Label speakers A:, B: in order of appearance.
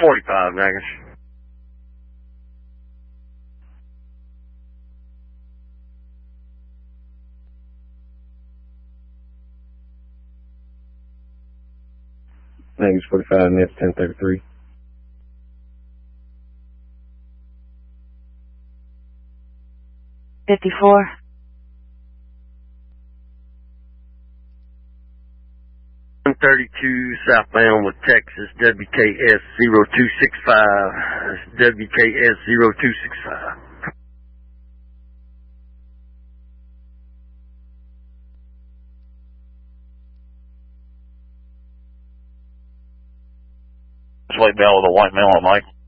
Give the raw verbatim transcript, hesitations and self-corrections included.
A: forty-five, Vegas.
B: Vegas forty-five, net ten thirty-three.
C: fifty-four.
A: one thirty-two southbound with Texas, W K S zero two six five. W K S zero two six five.
D: Just wait down with a white male on Mike.